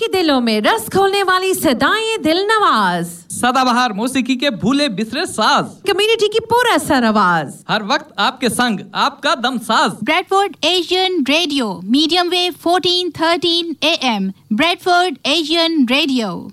दिलों में रस खोलने वाली सदाएं दिल नवाज, सदाबहार मौसीकी के भूले बिसरे साज, कम्युनिटी की पूरा सर आवाज, हर वक्त आपके संग आपका दम साज। Bradford Asian radio, medium wave 1413 AM, Bradford Asian radio.